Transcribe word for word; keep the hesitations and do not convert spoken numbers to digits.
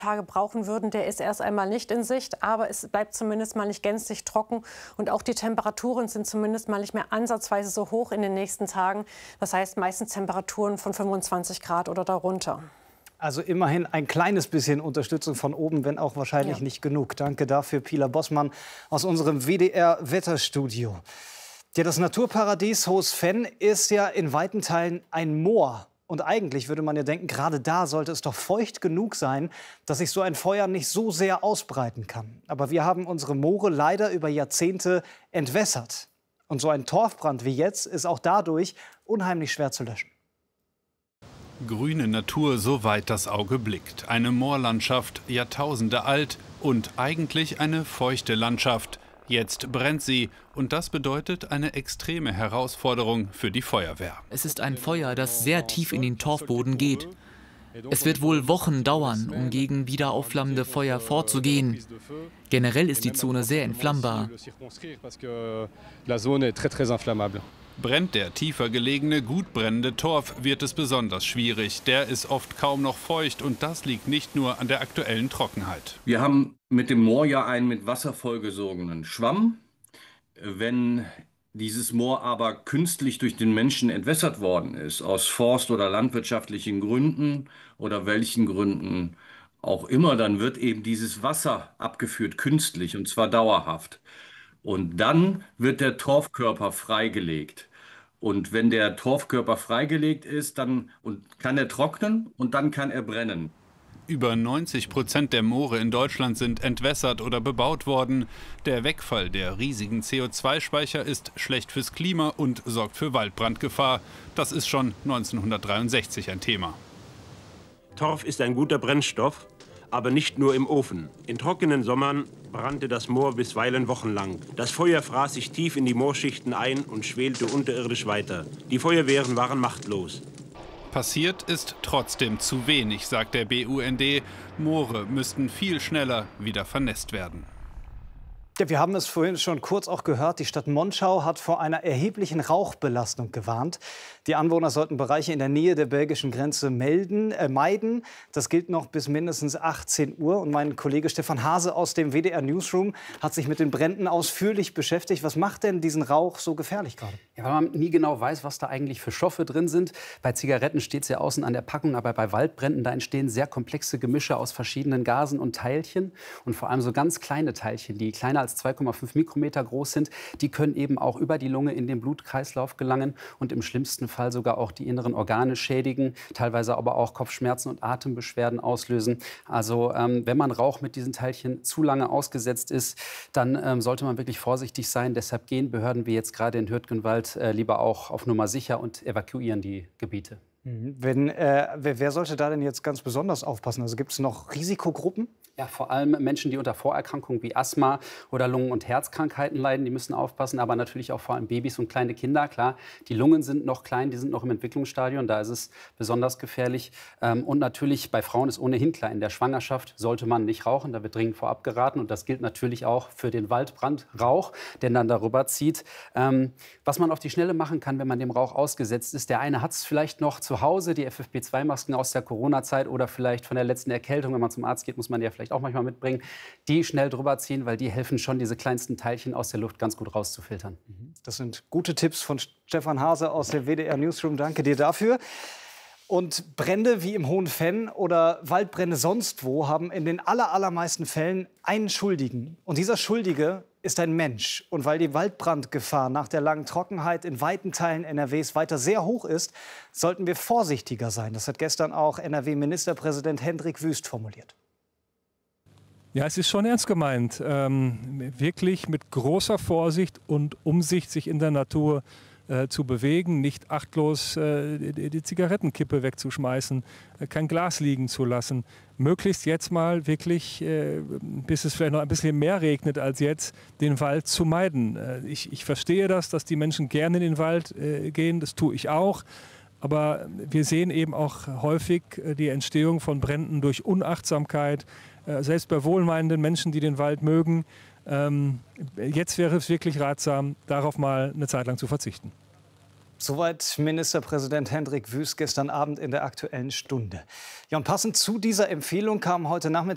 Tage brauchen würden, der ist erst einmal nicht in Sicht. Aber es bleibt zumindest mal nicht gänzlich trocken. Und auch die Temperaturen sind zumindest mal nicht mehr ansatzweise so hoch in den nächsten Tagen. Das heißt meistens Temperaturen von fünfundzwanzig Grad oder darunter. Also immerhin ein kleines bisschen Unterstützung von oben, wenn auch wahrscheinlich ja. nicht genug. Danke dafür, Pila Bossmann aus unserem W D R-Wetterstudio. Ja, das Naturparadies Hoos-Venn ist ja in weiten Teilen ein Moor. Und eigentlich würde man ja denken, gerade da sollte es doch feucht genug sein, dass sich so ein Feuer nicht so sehr ausbreiten kann. Aber wir haben unsere Moore leider über Jahrzehnte entwässert. Und so ein Torfbrand wie jetzt ist auch dadurch unheimlich schwer zu löschen. Grüne Natur, soweit das Auge blickt. Eine Moorlandschaft, Jahrtausende alt und eigentlich eine feuchte Landschaft. Jetzt brennt sie und das bedeutet eine extreme Herausforderung für die Feuerwehr. Es ist ein Feuer, das sehr tief in den Torfboden geht. Es wird wohl Wochen dauern, um gegen wieder aufflammende Feuer vorzugehen. Generell ist die Zone sehr entflammbar. Brennt der tiefer gelegene, gut brennende Torf, wird es besonders schwierig. Der ist oft kaum noch feucht und das liegt nicht nur an der aktuellen Trockenheit. Wir haben mit dem Moor ja einen mit Wasser vollgesogenen Schwamm. Wenn dieses Moor aber künstlich durch den Menschen entwässert worden ist, aus forst- oder landwirtschaftlichen Gründen oder welchen Gründen auch immer, dann wird eben dieses Wasser abgeführt, künstlich, und zwar dauerhaft. Und dann wird der Torfkörper freigelegt. Und wenn der Torfkörper freigelegt ist, dann und kann er trocknen und dann kann er brennen. Über neunzig Prozent der Moore in Deutschland sind entwässert oder bebaut worden. Der Wegfall der riesigen C O zwei Speicher ist schlecht fürs Klima und sorgt für Waldbrandgefahr. Das ist schon neunzehnhundertdreiundsechzig ein Thema. Torf ist ein guter Brennstoff, aber nicht nur im Ofen. In trockenen Sommern brannte das Moor bisweilen wochenlang. Das Feuer fraß sich tief in die Moorschichten ein und schwelte unterirdisch weiter. Die Feuerwehren waren machtlos. Passiert ist trotzdem zu wenig, sagt der B U N D. Moore müssten viel schneller wieder vernässt werden. Ja, wir haben es vorhin schon kurz auch gehört. Die Stadt Monschau hat vor einer erheblichen Rauchbelastung gewarnt. Die Anwohner sollten Bereiche in der Nähe der belgischen Grenze melden, äh, meiden. Das gilt noch bis mindestens achtzehn Uhr. Und mein Kollege Stefan Hase aus dem W D R Newsroom hat sich mit den Bränden ausführlich beschäftigt. Was macht denn diesen Rauch so gefährlich gerade? Ja, weil man nie genau weiß, was da eigentlich für Stoffe drin sind. Bei Zigaretten steht es ja außen an der Packung, aber bei Waldbränden, da entstehen sehr komplexe Gemische aus verschiedenen Gasen und Teilchen. Und vor allem so ganz kleine Teilchen, die kleiner als zwei Komma fünf Mikrometer groß sind, die können eben auch über die Lunge in den Blutkreislauf gelangen und im schlimmsten Fall sogar auch die inneren Organe schädigen, teilweise aber auch Kopfschmerzen und Atembeschwerden auslösen. Also ähm, wenn man Rauch mit diesen Teilchen zu lange ausgesetzt ist, dann ähm, sollte man wirklich vorsichtig sein. Deshalb gehen Behörden wie jetzt gerade in Hürtgenwald äh, lieber auch auf Nummer sicher und evakuieren die Gebiete. Wenn, äh, wer, wer sollte da denn jetzt ganz besonders aufpassen? Also gibt es noch Risikogruppen? Ja, vor allem Menschen, die unter Vorerkrankungen wie Asthma oder Lungen- und Herzkrankheiten leiden, die müssen aufpassen. Aber natürlich auch vor allem Babys und kleine Kinder. Klar, die Lungen sind noch klein, die sind noch im Entwicklungsstadium. Da ist es besonders gefährlich. Und natürlich bei Frauen ist ohnehin klar, in der Schwangerschaft sollte man nicht rauchen. Da wird dringend vorab geraten. Und das gilt natürlich auch für den Waldbrandrauch, der dann darüber zieht. Was man auf die Schnelle machen kann, wenn man dem Rauch ausgesetzt ist. Der eine hat es vielleicht noch zu Hause, die F F P zwei Masken aus der Corona-Zeit oder vielleicht von der letzten Erkältung. Wenn man zum Arzt geht, muss man ja vielleicht auch manchmal mitbringen, die schnell drüber ziehen, weil die helfen schon, diese kleinsten Teilchen aus der Luft ganz gut rauszufiltern. Das sind gute Tipps von Stefan Hase aus dem W D R Newsroom. Danke dir dafür. Und Brände wie im Hohen-Venn oder Waldbrände sonst wo haben in den aller, allermeisten Fällen einen Schuldigen. Und dieser Schuldige ist ein Mensch. Und weil die Waldbrandgefahr nach der langen Trockenheit in weiten Teilen N R Ws weiter sehr hoch ist, sollten wir vorsichtiger sein. Das hat gestern auch N R W-Ministerpräsident Hendrik Wüst formuliert. Ja, es ist schon ernst gemeint. Ähm, wirklich mit großer Vorsicht und Umsicht sich in der Natur äh, zu bewegen, nicht achtlos äh, die, die Zigarettenkippe wegzuschmeißen, äh, kein Glas liegen zu lassen. Möglichst jetzt mal wirklich, äh, bis es vielleicht noch ein bisschen mehr regnet als jetzt, den Wald zu meiden. Äh, ich, ich verstehe das, dass die Menschen gerne in den Wald äh, gehen, das tue ich auch. Aber wir sehen eben auch häufig äh, die Entstehung von Bränden durch Unachtsamkeit, äh, selbst bei wohlmeinenden Menschen, die den Wald mögen. Ähm, jetzt wäre es wirklich ratsam, darauf mal eine Zeit lang zu verzichten. Soweit Ministerpräsident Hendrik Wüst gestern Abend in der Aktuellen Stunde. Ja, und passend zu dieser Empfehlung kam heute Nachmittag